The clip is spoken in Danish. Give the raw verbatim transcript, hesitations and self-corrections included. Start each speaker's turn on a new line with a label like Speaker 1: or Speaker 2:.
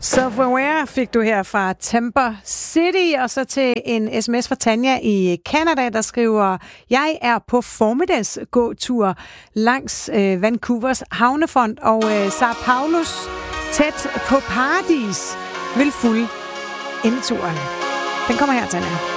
Speaker 1: Self-Aware fik du her fra Timber City, og så til en sms fra Tanja i Canada, der skriver: Jeg er på formiddagsgåtur langs øh, Vancouvers havnefront, og øh, São Paulos tæt på Paradis vil fulde indturen. Den kommer her, Tanja.